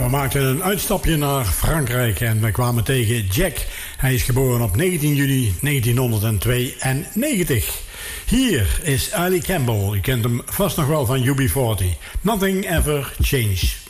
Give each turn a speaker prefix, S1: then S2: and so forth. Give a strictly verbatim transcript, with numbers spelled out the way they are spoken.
S1: maakten een uitstapje naar Frankrijk en we kwamen tegen Jack. Hij is geboren op negentien juli negentienhonderdtweeënnegentig. Hier is Ali Campbell. Je kent hem vast nog wel van U B veertig. Nothing Ever Changed.